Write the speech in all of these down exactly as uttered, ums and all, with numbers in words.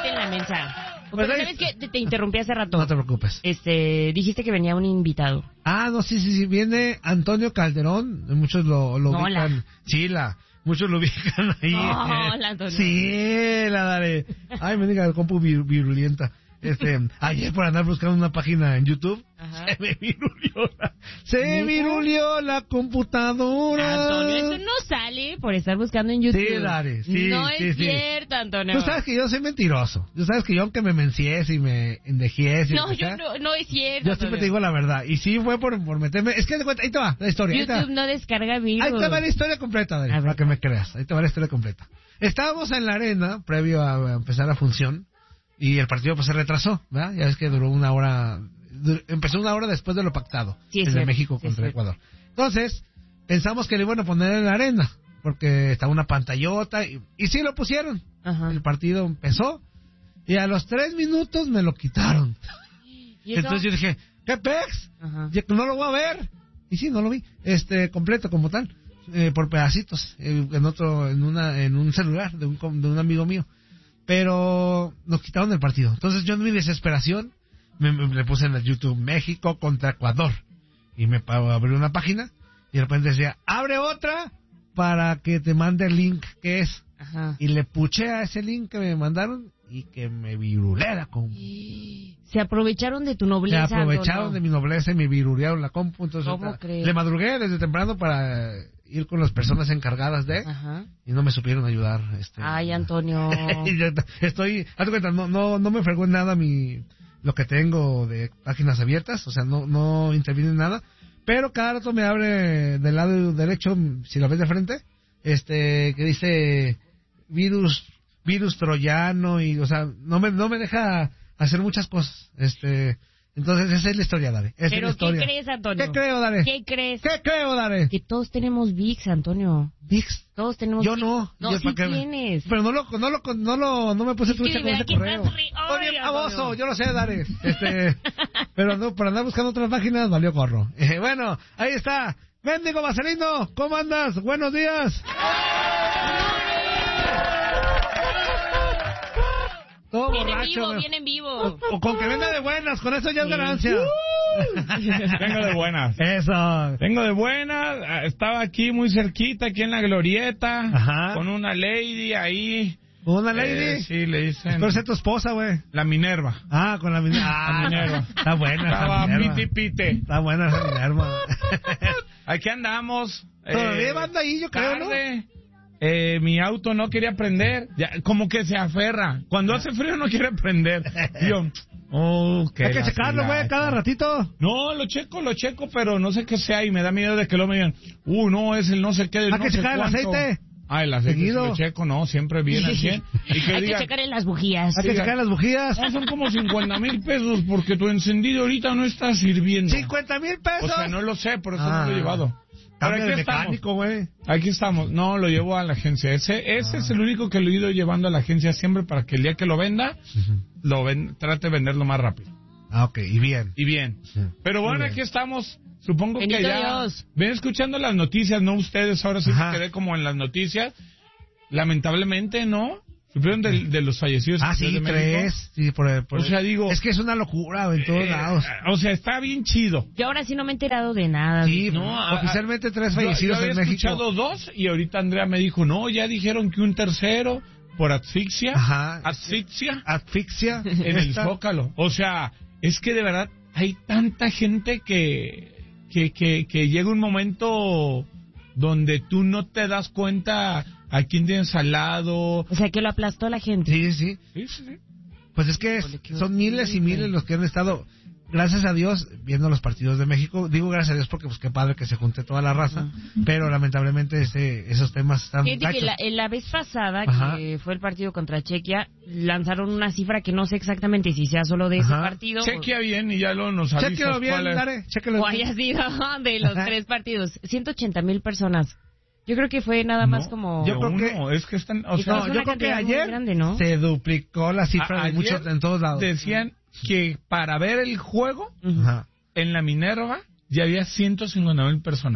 mete en la mensa. Pues Pero ahí- ¿sabes qué? Te, te interrumpí hace rato. No te preocupes. Este, dijiste que venía un invitado. Ah, no, sí, sí, sí, viene Antonio Calderón, muchos lo, lo No, ubican. la- Sí, la, muchos lo ubican ahí. No, la Antonio. Sí, la daré. Ay, me diga el compu vir- virulenta. Este, ayer por andar buscando una página en YouTube, Ajá. se me virulió la, se ¿Neta? virulió la computadora. Antonio, eso no sale por estar buscando en YouTube. Sí, Dari, sí, No sí, es sí. cierto, Antonio. Tú sabes que yo soy mentiroso. Tú sabes que yo aunque me menciese y me endejiese. y No, lo que yo sea, no, no es cierto. yo siempre te digo la verdad. Y sí fue por, por meterme. Es que de cuenta, ahí te va la historia. Ahí te va. YouTube no descarga virus. Ahí te va la historia completa, Dari, A ver. para que me creas. Ahí te va la historia completa. Estábamos en la arena, previo a empezar la función, y el partido pues se retrasó, ¿verdad? Ya ves que duró una hora, dur- empezó una hora después de lo pactado, Sí, es desde cierto, México sí, es contra cierto. Ecuador. Entonces, pensamos que le iban a poner en la arena, porque estaba una pantallota, y, y sí lo pusieron. Ajá. El partido empezó, y a los tres minutos me lo quitaron. ¿Y eso? Entonces yo dije, ¿qué pex? Ajá. Ya que no lo voy a ver. Y sí, no lo vi, este, completo como tal, eh, por pedacitos, eh, en otro, en una, en un celular de un, com- de un amigo mío. Pero nos quitaron el partido. Entonces yo en mi desesperación me, me- le puse en el YouTube México contra Ecuador y me pa- abrí una página y de repente decía, abre otra para que te mande el link que es. Ajá. Y le puché a ese link que me mandaron y que me virulera con... Se aprovecharon de tu Se nobleza, aprovecharon Antonio. de mi nobleza y me virulearon la compu. Entonces ¿Cómo ahorita crees? le madrugué desde temprano para ir con las personas encargadas de... Ajá. Y no me supieron ayudar. Este, Ay, Antonio. Y yo estoy, haz de cuenta, no, no, no me fregó en nada mi, lo que tengo de páginas abiertas, o sea, no, no interviene en nada, pero cada rato me abre del lado derecho, si lo ves de frente, este, que dice virus, virus troyano y, o sea, no me, no me deja hacer muchas cosas, este, entonces esa es la historia, Dare, esa es ¿Pero la historia. qué crees, Antonio? ¿Qué creo, Dare? ¿Qué crees? ¿Qué creo, Dare? Que todos tenemos V I X, Antonio. Vix. Todos tenemos Yo V I X. no. No, yo, sí ¿para qué? tienes. Pero no lo, no lo, no lo, no me puse Es que trucha con vea ese que correo. estás re- Estoy bien Ay, baboso, Antonio. yo lo sé, Dare. Este, pero no, por andar buscando otras páginas, valió gorro. Eh, bueno, ahí está. Mendigo Marcelino, ¿cómo andas? Buenos días. Todo Viene en borracho. vivo, me- viene en vivo. O, o con que venga de buenas, con eso ya es ganancia. Vengo de buenas. Eso. Vengo de buenas. ah, Estaba aquí muy cerquita, aquí en la glorieta, Ajá. con una lady ahí. Una lady. Eh, sí, le dicen Espero ser tu esposa, güey. la Minerva. Ah, con la Minerva. Ah, La Minerva. Está buena esa Estaba Minerva. piti pite. Está buena esa Minerva. Aquí andamos. Todavía eh, banda ahí, yo creo, ¿no? tarde. Eh, mi auto no quería prender. Ya, como que se aferra. Cuando hace frío no quiere prender. Y yo, oh, qué Hay que la checarlo, güey, hilacha. cada ratito. No, lo checo, lo checo, pero no sé qué sea y me da miedo de que lo me digan, uh, no, es el no sé qué del Hay no que sé checar el cuánto. aceite. Ah, el aceite Seguido. sí lo checo, no, siempre viene al cien. Y que Hay que digan, checar en las bujías. Hay que Diga. checar las bujías. "Ah, son como cincuenta mil pesos porque tu encendido ahorita no está sirviendo. cincuenta mil pesos. O sea, no lo sé, por eso Ah. no lo he llevado. Pero Cambio aquí de estamos. mecánico, güey. Aquí estamos. No, lo llevo a la agencia. Ese, ese es el único que lo he ido llevando a la agencia siempre para que el día que lo venda, lo ven, trate de venderlo más rápido. Ah, ok, y bien. Y bien. Sí. Pero Muy bueno, bien. aquí estamos. Supongo Bendito que ya Dios. ven escuchando las noticias, no ustedes. Ahora sí Ajá. me quedé como en las noticias. Lamentablemente, ¿no? Supieron de, de los fallecidos. Ah, sí, de México? tres. Sí, por, por- O sea, digo- Es que es una locura en todos Eh, lados. O sea, está bien chido. Yo ahora sí no me he enterado de nada. Sí, no, a- oficialmente tres Yo- fallecidos yo había en México. escuchado dos y ahorita Andrea me dijo, no, ya dijeron que un tercero por asfixia. Ajá. Asfixia. Asfixia. En el Esta- Zócalo. O sea, es que de verdad hay tanta gente que, que, que, que llega un momento donde tú no te das cuenta a quién tienes al lado. O sea, que lo aplastó la gente. Sí, sí. Sí, sí, sí. Pues es que es- Híjole, qué son miles y horrible. miles los que han estado, gracias a Dios, viendo los partidos de México. Digo gracias a Dios porque pues qué padre que se junte toda la raza, pero lamentablemente ese, esos temas están Fíjate que gachos. la, la vez pasada, Ajá. que fue el partido contra Chequia, lanzaron una cifra que no sé exactamente si sea solo de ese Ajá. partido Chequea bien y ya lo nos avisas Chéquelo bien, cuál es. Dare, chéquelo o bien. haya sido de los Ajá. tres partidos. ciento ochenta mil personas. Yo creo que fue nada más No, como... Yo creo que- uno, es que están, o Y sea, No, es yo una creo que cantidad muy ayer grande, ¿no? se duplicó la cifra a- de ayer muchos en todos lados. decían que para ver el juego Ujú. Ajá. en la Minerva ya había ciento cincuenta mil personas.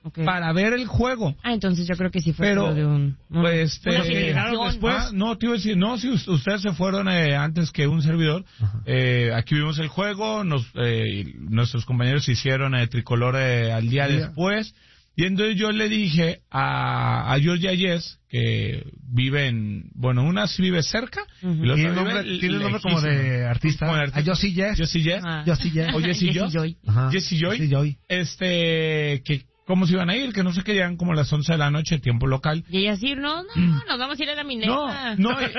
Okay. para ver el juego. Ah, entonces yo creo que sí fue Pero, todo de un... un pues, este, una celebración. después, ah, no, te iba a decir, no, si us- ustedes se fueron eh, antes que un servidor, eh, aquí vimos el juego, nos, eh, nuestros compañeros hicieron eh, tricolor eh, al día Yeah. después, y entonces yo le dije a, a Georgia Yes, que vive en, bueno, una sí vive cerca, Uh-huh. y la Tiene otra nombre, vive tiene nombre como lejísimo. de artista. Como de artista. A Josie Yes. Josie Yes. Ah. Josie Yes. O Jessie Jessie Joy. Joy. Ajá. Jessie Joy. Jessie Joy. Este, que, ¿cómo se iban a ir? Que no sé qué, llegan como a las once de la noche, tiempo local. Y ella así, no, no, nos vamos a ir a la Minerva. No, no, eh,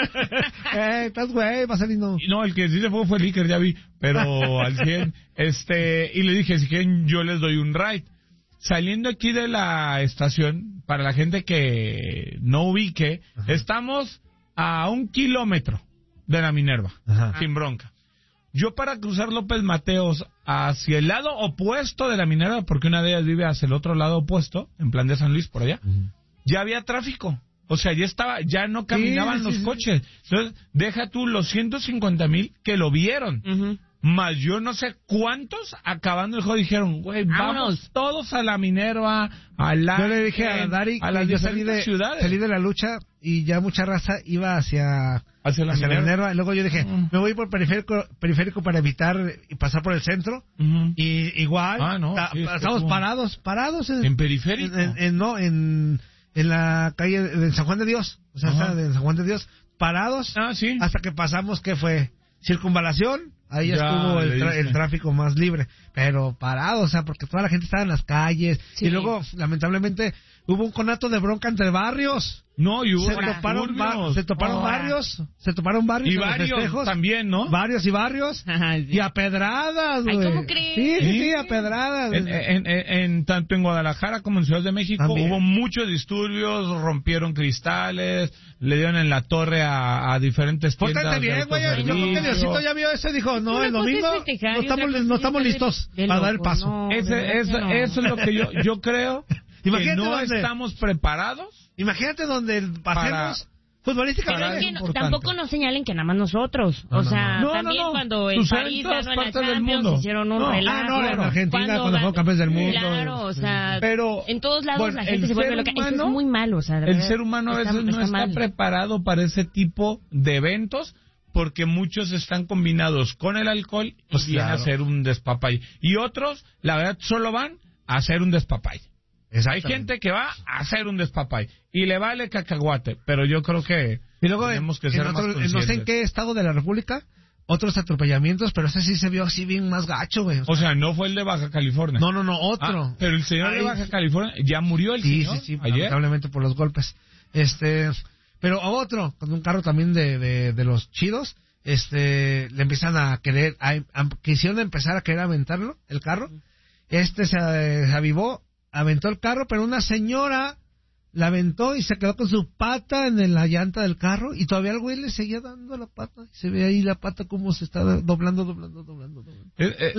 Eh, estás güey, va a salir no. no, el que sí se fue fue el Iker, ya vi, pero al cien, este, y le dije, si quieren, yo les doy un ride. Saliendo aquí de la estación, para la gente que no ubique, Ajá. estamos a un kilómetro de la Minerva, Ajá. sin bronca. Yo para cruzar López Mateos hacia el lado opuesto de la Minerva, porque una de ellas vive hacia el otro lado opuesto, en plan de San Luis, por allá, Ujú. ya había tráfico. O sea, ya estaba, ya no caminaban sí, los sí. coches. Entonces, deja tú los ciento cincuenta mil que lo vieron. Ujú. Más yo no sé cuántos acabando el juego dijeron, güey, vamos Vámonos. todos a la Minerva, a la Yo le dije a Dari a que las yo salí de, diferentes ciudades. salí de la lucha y ya mucha raza iba hacia, hacia la hacia la Minerva. Minerva. Y luego yo dije, Mm. me voy por periférico, periférico para evitar y pasar por el centro. Ujú. Y igual, Ah, no, ta- sí, es que estamos tú- parados, parados en, En periférico. en- en- no, en, en la calle de San Juan de Dios. O sea, Ajá. esa de San Juan de Dios, parados Ah, sí. hasta que pasamos, ¿qué fue? Circunvalación. Ahí ya Ya, estuvo el, le tra- diste. el tráfico más libre, pero parado, o sea, porque toda la gente estaba en las calles. Sí. Y luego, lamentablemente, hubo un conato de bronca entre barrios. No, y hubo Se toparon, ba- disturbios. se toparon Ahora. barrios, se toparon barrios Y en los varios festejos. también, ¿no? Varios y barrios. Ajá, sí. Y a pedradas, Ay, güey. ¿cómo crees? Sí, sí, Sí. sí, a pedradas. En, en- en- en- tanto en Guadalajara como en Ciudad de México También. hubo muchos disturbios, rompieron cristales, le dieron en la torre a, a diferentes tiendas. Pórtate de bien, güey. Yo creo que autoservicio. Diosito ya vio eso y dijo, no, Una el cosa es domingo festejar no y otra estamos, cosa no es estamos estar de- listos de para dar el loco, paso. no. Ese- de ese- verdad que no. Eso es lo que yo, yo creo que Imagínate no dónde- estamos preparados. Imagínate donde pasemos futbolísticamente. Pero es que es no- importante. tampoco nos señalen que nada más nosotros. No, o no, sea, no. No, también no, no. cuando en Sucede en París todas ganó en la partes del Champions, mundo. hicieron un No. relajo. Ah, no, en Argentina, Cuando cuando fueron gan- campeones del mundo. Claro, o sea, Pero, en todos lados bueno, la gente el se vuelve ser loca. Eso es humano- muy malo, o sea, de El verdad, ser humano a veces está- no está mal. preparado para ese tipo de eventos porque muchos están combinados con el alcohol y Pues vienen claro. a hacer un despapay. Y otros, la verdad, solo van a hacer un despapay. Hay Exactamente. gente que va a hacer un despapay y le vale cacahuate, pero yo creo que Y luego, tenemos que en ser otro- más en no sé en conscientes. qué estado de la República, otros atropellamientos, pero ese sí se vio así bien más gacho, güey. O sea, no fue el de Baja California. no, no, no, otro. Ah, pero el señor de Ahí- Baja California ya murió el Sí, señor sí, sí, ayer. lamentablemente por los golpes. Este, pero a otro, con un carro también de, de, de los chidos, este, le empiezan a querer, a, a- quisieron empezar a querer aventarlo, el carro. Este se, eh, se avivó, aventó el carro, pero una señora la aventó y se quedó con su pata en la llanta del carro y todavía el güey le seguía dando la pata. Se ve ahí la pata como se está doblando, doblando, doblando, doblando. Eh, eh,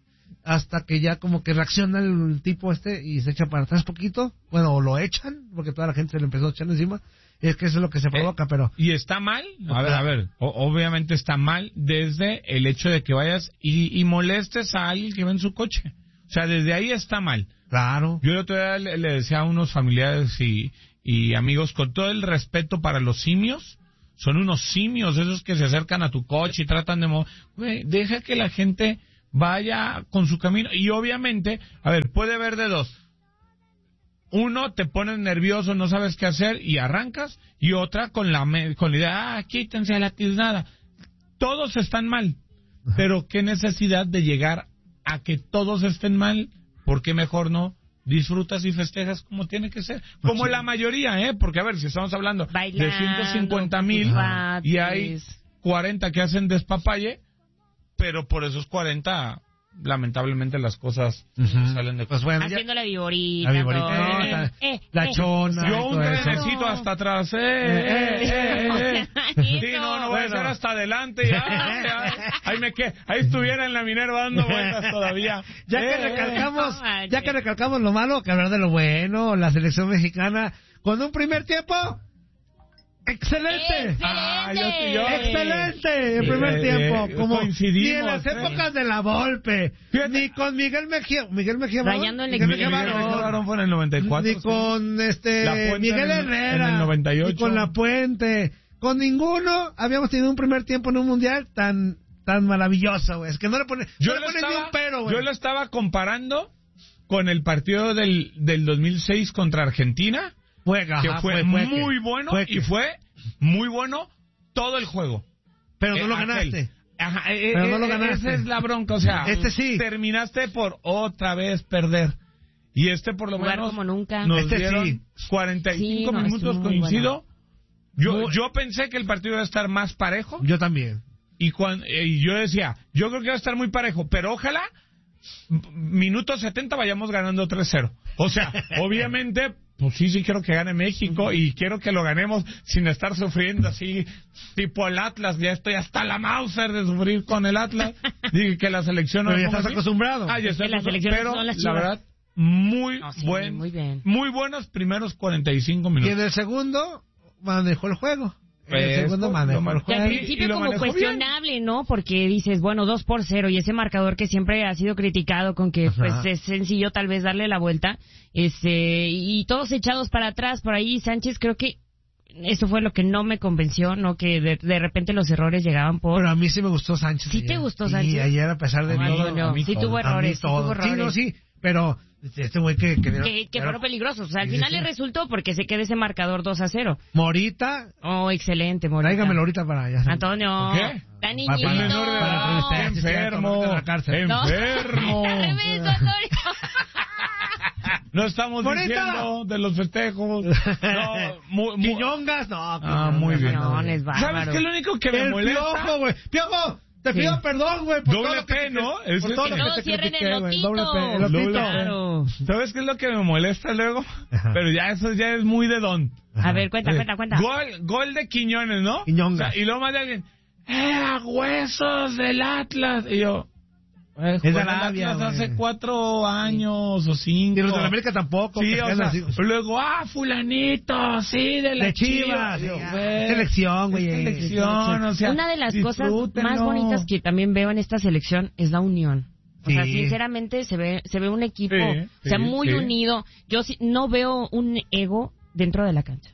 Hasta que ya como que reacciona el tipo este y se echa para atrás poquito. Bueno, o lo echan, porque toda la gente le empezó a echar encima. Es que eso es lo que se provoca, pero... ¿Y está mal? A ver, a ver, o- obviamente está mal desde el hecho de que vayas y, y molestes a alguien que va en su coche. O sea, desde ahí está mal. Claro. Yo el otro día le, le decía a unos familiares y, y amigos, con todo el respeto para los simios, son unos simios, esos que se acercan a tu coche y tratan de... mo- Güey, deja que la gente vaya con su camino. Y obviamente, a ver, puede haber de dos. Uno, te pones nervioso, no sabes qué hacer y arrancas. Y otra, con la, me- con la idea, ah, quítense la tiznada. Todos están mal. Pero qué necesidad de llegar a que todos estén mal. ¿Por qué mejor no disfrutas y festejas como tiene que ser? Como Sí. la mayoría, ¿eh? Porque, a ver, si estamos hablando Bailando, de ciento cincuenta mil Ajá. y hay cuarenta que hacen despapalle, pero por esos cuarenta, lamentablemente las cosas Ujú. salen de Pues bueno, ya- Haciendo la viborita. La viborita, todo. no, Eh, la- eh, la eh. chona. Yo un todo eso. trenecito hasta atrás, eh, eh, eh, eh. Sí, no, no voy a Bueno. hacer hasta adelante, ya, ya. Ahí me quedé, ahí estuviera en la Minerva dando vueltas todavía. Ya que Eh, eh. recalcamos, eh. ya que recalcamos lo malo, que hablar de lo bueno, la selección mexicana, con un primer tiempo ¡Excelente! Ah, yo sí, yo. ¡Excelente! En primer Eh, tiempo, eh, como coincidimos, ni en las eh. épocas de la Volpe, Fíjate. ni con Miguel Mejía, Miguel Mejía Barón, Rayando el Miguel equilibrio. Mejía Miguel Barón, Barón fue en el noventa y cuatro. ni sí. con este La Puente Miguel en el- Herrera, en el noventa y ocho. ni con La Puente, con ninguno habíamos tenido un primer tiempo en un mundial tan tan maravilloso, güey. Es que no le pone, Yo no le lo pones ni estaba- un pero, güey. Yo lo estaba comparando con el partido del, del dos mil seis contra Argentina, Fue, que ajá, fue, fue- fue muy que- bueno fue que- y fue muy bueno todo el juego. pero no Eh, lo aquel. ganaste. Ajá, eh, Pero eh, no lo eh, ganaste. Esa es la bronca, o sea, Este sí. terminaste por otra vez perder. Y este por lo Jugar menos como nunca. nos Este dieron sí. cuarenta y cinco Sí, no, minutos, estuvo muy coincido. Yo, Muy- yo pensé que el partido iba a estar más parejo. Yo también. Y, cuando, y yo decía, yo creo que va a estar muy parejo, pero ojalá m- minuto setenta vayamos ganando tres cero. O sea, obviamente, pues sí, sí quiero que gane México y quiero que lo ganemos sin estar sufriendo así, tipo el Atlas. Ya estoy hasta la Mauser de sufrir con el Atlas. Dije que la selección no Pero me ya ponga estás así. acostumbrado. Ah, ya estoy Que las acostumbrado, selecciones pero son las la Chivas. verdad, muy, No, sí, buen, muy bien. muy buenos primeros cuarenta y cinco Y minutos. en el segundo manejó el juego. En el Esto, segundo lo manejó el manejó Que al juego. bien. principio y lo como manejó bien. cuestionable, ¿no? Porque dices, bueno, dos por cero y ese marcador que siempre ha sido criticado con que Ajá. pues es sencillo tal vez darle la vuelta, este y todos echados para atrás por ahí. Sánchez, creo que eso fue lo que no me convenció, ¿no? Que de, de repente los errores llegaban por... Pero a mí sí me gustó Sánchez. ¿Sí ayer. te gustó Sí, Sánchez? ayer a pesar de Ay, todo. no, a mí sí todo, tuvo a mí errores, sí todo. tuvo Sí, no, errores. sí, pero este güey que... Que, que, que era- fueron peligrosos. O sea, al Sí, final sí. le resultó porque se queda ese marcador dos a cero. Morita, Oh, excelente, Morita. tráigamelo ahorita para allá. Antonio, ¿Por qué? está Para- niñito. para- menor de para- edad, para- qué para- enfermo, para- para- para- No. enfermo. Al revés, Antonio. No estamos ¡Morita! diciendo de los festejos. No, muy, muy- Quiñongas, no. Ah, muy bien. No, es bárbaro. ¿Sabes qué es lo único que me El molesta? Piojo, güey. Piojo, te Sí. pido perdón, güey. por Doble todo lo que P, te- ¿no? Por Ese todo es- lo que No, te cierren critiqué, el güey. loquito. Doble P, el Doble loquito. P. Claro. ¿Sabes qué es lo que me molesta luego? Ajá. Pero ya eso ya es muy de don. A ver, cuenta, Eh, cuenta, cuenta. Gol, gol de Quiñones, ¿no? Quiñongas. O sea, y luego más de alguien, ¡eh, huesos del Atlas! Y yo, eh, Es de jugó en el Arabia, Atlas hace güey. cuatro años o cinco. Y los de la América tampoco. Sí, que o quedan sea, así. luego, ah, fulanito, sí, de la De Chivas. Yo, sí, ah, güey, Selección, güey. es selección, o sea, Una de las cosas disfrútenlo. más bonitas que también veo en esta selección es la unión. O sea, Sí. sinceramente se ve se ve un equipo, Sí, o sea, sí, muy sí. unido. Yo sí, no veo un ego dentro de la cancha.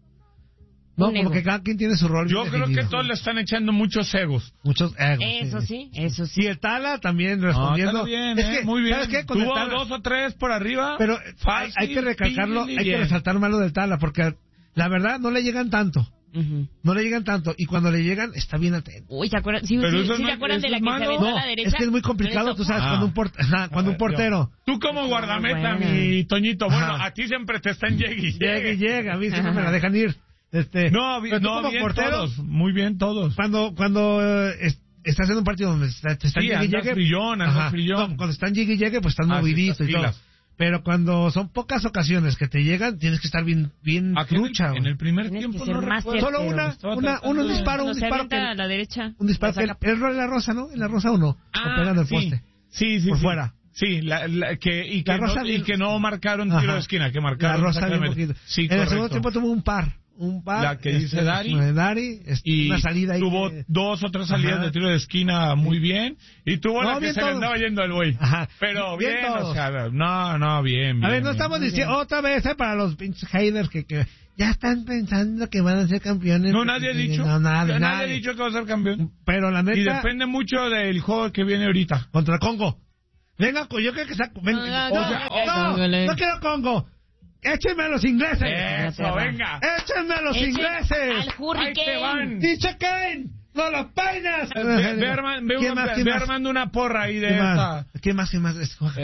No, Un como ego. que cada quien tiene su rol. Yo bien creo que definido. todos le están echando muchos egos. Muchos egos. Eso sí, eso sí. Y el Tala también respondiendo. No, está bien, es eh, que, muy bien. ¿sabes qué? Con el Tuvo Tala- dos o tres por arriba. Pero hay, fácil, hay que recalcarlo, pídele hay que bien. resaltar malo del Tala, porque la verdad no le llegan tanto. Ujú. No le llegan tanto. Y cuando le llegan, está bien atento. Uy, ¿se acuerdan? Sí, Pero sí, eso es sí, mal- ¿se acuerdan eso de la es que se malo. aventó No, a la derecha? es que es muy complicado, tú sabes, Ah. cuando un, por- ajá, cuando un portero Tú como guardameta, buena. mi Toñito, bueno, Ajá. a ti siempre te están llegue y llega y llegue. llega, a mí siempre Ajá. me la dejan ir. Este, No, vi- pero tú no como bien portero, todos, muy bien todos. cuando cuando eh, es- estás en un partido donde está- te están Sí, llegue y andas llegue, frillón, andas ajá, frillón. no, cuando están llegue y llegue, pues estás Ah, sí, movidito estás y todo. pilas. Pero cuando son pocas ocasiones que te llegan, tienes que estar bien bien Aquí en el- trucha. en güey. el primer Tienes tiempo que ser no más recuerdo. Solo certero. una, Estaba una, tratando un de- disparo, un Cuando se disparo avienta que a la derecha. un disparo la que saca- el error en la rosa, ¿no? En la rosa uno, o Ah, pegando el sí. poste. Sí, sí, Por sí. fuera. Sí, la, la- que, y, que La rosa no, y bien- que no marcaron tiro Ajá. de esquina, que La marcaron rosa bien exactamente. poquito. Sí, en el correcto. segundo tiempo tuvo un par, un par. La que dice Dari. de Dari, este, Y una salida ahí. tuvo que- dos o tres salidas Ajá. de tiro de esquina muy bien. Y tuvo No, la que bien se le todos. andaba yendo al güey. Ajá. Pero Bien bien, todos. o sea, no, no, bien, bien. A ver, no bien. estamos diciendo otra vez, ¿eh? Para los pinches haters que, que ya están pensando que van a ser campeones. No, nadie ha dicho. No, nada, nadie, nadie. ha dicho que va a ser campeón. Pero la neta, Y depende mucho del juego que viene ahorita. contra Congo. Venga, yo creo que saco. Venga, No, no, no, no, no, no, no. quiero Congo. Échenme a los ingleses. Eso, venga. Échenme a los Echen ingleses. Al Ahí te Hurricane. van. Dice Kane, no los peinas. Ve, ve arma- ve ¿Quién una- más, quién ve más? armando una porra ahí de ¿Qué esta. más? ¿Qué más? ¿Qué más? Escoge.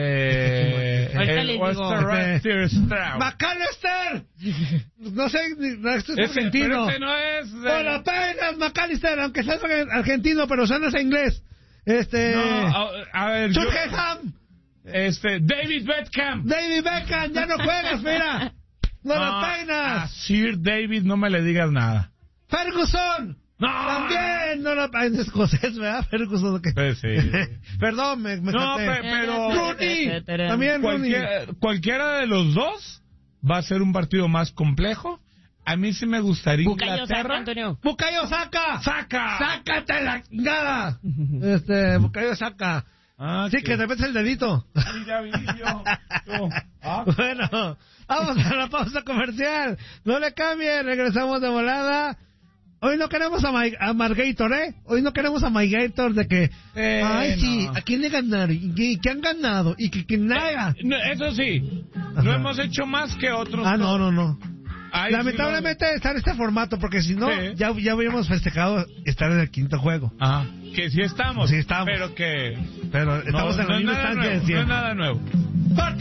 Eh, Ahorita el les Western digo. Raptors Strauss. ¡McAllister! No sé, ni- no, esto es Ese- argentino. pero ese no es de- ¡O la peinas, McAllister! Aunque seas argentino, pero suenas a inglés. Este... No, a, a ver, yo- Shurham, este, David Beckham. David Beckham, ya no juegas, mira. No No, la a peinas. Sir David no me le digas nada. Ferguson. No. También, no la peinas. Es escocés, ¿verdad? Ferguson. ¿qué? Pues sí. Perdón, me, me No, salté. pe- pero Rooney. También Rooney. cualquiera, cualquiera de los dos va a ser un partido más complejo. A mí sí me gustaría Bukayo Saka, Inglaterra. Antonio. ¡Bukayo Saka! ¡Saca! ¡Sácate la chingada! Este, Bukayo Saka. Ah, Sí, que te metes el dedito. Sí, ya vi yo. Tú. Ah. Bueno, vamos a la pausa comercial. No le cambien, regresamos de volada. Hoy no queremos a, My, a Margator, ¿eh? Hoy no queremos a Mygator de que... Eh, ay, sí, no. ¿a quién le ganaron? ¿Y qué, qué han ganado? ¿Y que quién nada? No, eso sí, Ajá. no hemos hecho más que otros. Ah, no, no, no. Ahí Lamentablemente sí está en este formato, porque si no, Sí. ya, ya habríamos festejado estar en el quinto juego. lo- Ajá, que sí estamos. Sí estamos. Pero que... Pero estamos no, en la no es misma nada instancia de nuevo, no es siempre. nada nuevo. ¡Corte!